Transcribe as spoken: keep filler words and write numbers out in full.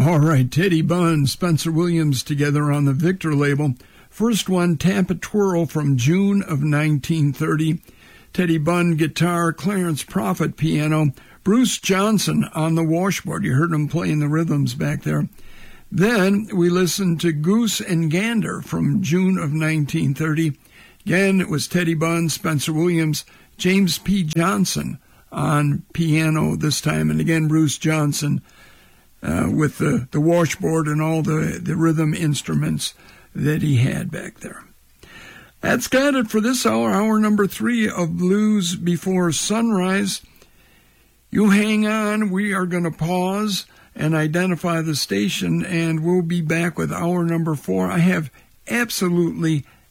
All right, Teddy Bunn, Spencer Williams together on the Victor label. First one, Tampa Twirl from June of nineteen thirty. Teddy Bunn, guitar, Clarence Prophet, piano, Bruce Johnson on the washboard. You heard him playing the rhythms back there. Then we listened to Goose and Gander from June of nineteen thirty. Again, it was Teddy Bunn, Spencer Williams, James P. Johnson on piano this time, and again, Bruce Johnson uh, with the, the washboard and all the, the rhythm instruments that he had back there. That's got it for this hour, hour number three of Blues Before Sunrise. You hang on. We are going to pause and identify the station, and we'll be back with hour number four. I have absolutely